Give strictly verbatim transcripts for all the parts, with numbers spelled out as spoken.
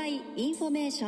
災インフォメーショ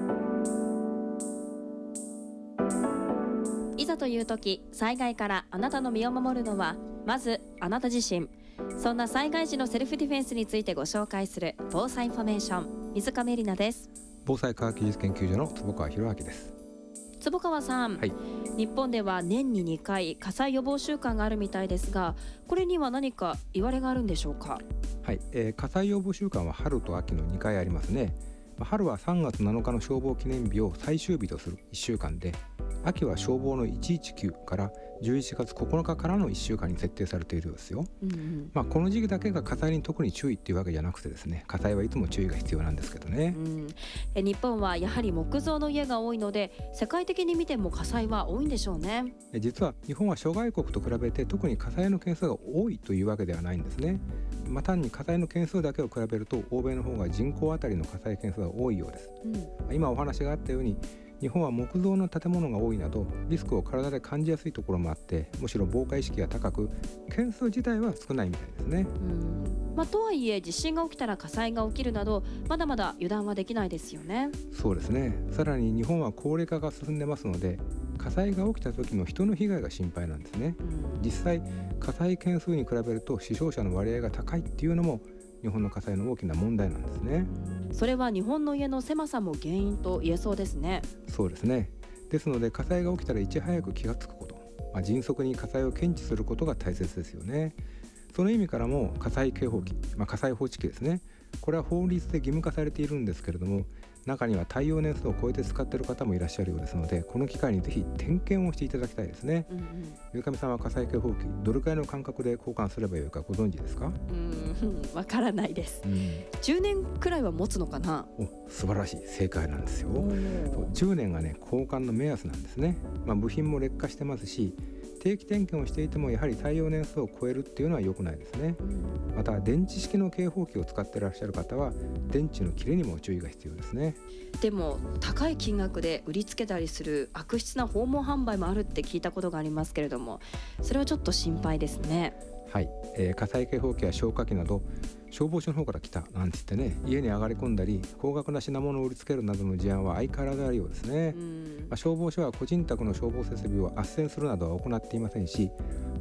ン。いざという時、災害からあなたの身を守るのはまずあなた自身。そんな災害時のセルフディフェンスについてご紹介する防災インフォメーション、水上里奈です。 防災科学技術研究所の坪川博明です。 坪川さん、はい、日本では年ににかい火災予防週間があるみたいですが、これには何か言われがあるんでしょうか？ はい、えー、火災予防週間は春と秋のにかいありますね。春はさんがつなのかの消防記念日を最終日とするいっしゅうかんで、秋は消防のいちいちきゅうからじゅういちがつここのかからのいっしゅうかんに設定されているようですよ、うんうんまあ、この時期だけが火災に特に注意っていうわけじゃなくてですね、火災はいつも注意が必要なんですけどね、うん、 え日本はやはり木造の家が多いので、世界的に見ても火災は多いんでしょうね。 え実は日本は諸外国と比べて特に火災の件数が多いというわけではないんですね。まあ、単に火災の件数だけを比べると欧米の方が人口あたりの火災件数が多いようです、うん、今お話があったように日本は木造の建物が多いなどリスクを体で感じやすいところもあって、むしろ防火意識が高く件数自体は少ないみたいですね。 うんまあ、とはいえ地震が起きたら火災が起きるなどまだまだ油断はできないですよね。 そうですね。さらに日本は高齢化が進んでますので、火災が起きた時の人の被害が心配なんですね、うん、実際火災件数に比べると死傷者の割合が高いっていうのも日本の火災の大きな問題なんですね。 それは日本の家の狭さも原因と言えそうですね。 そうですね。ですので火災が起きたらいち早く気がつくこと、まあ、迅速に火災を検知することが大切ですよね。その意味からも火災警報器、まあ、火災報知器ですね、これは法律で義務化されているんですけれども、中には耐用年数を超えて使っている方もいらっしゃるようですので、この機会にぜひ点検をしていただきたいですね、うんうん、ゆうかみさんは火災警報器どれくらいの間隔で交換すればよいかご存知ですか？ うーん、わからないです、うん、じゅうねんくらいは持つのかな。 お、素晴らしい、正解なんですよ。じゅうねんがね交換の目安なんですね、まあ、部品も劣化してますし、定期点検をしていてもやはり耐用年数を超えるっていうのは良くないですね。また電池式の警報器を使っていらっしゃる方は電池の切れにも注意が必要ですね。 でも高い金額で売りつけたりする悪質な訪問販売もあるって聞いたことがありますけれども、それはちょっと心配ですね。 はい、えー、火災警報器や消火器など消防署の方から来たなんて言ってね、家に上がり込んだり高額な品物を売りつけるなどの事案は相変わらずあるようですね。うん、まあ、消防署は個人宅の消防設備を斡旋するなどは行っていませんし、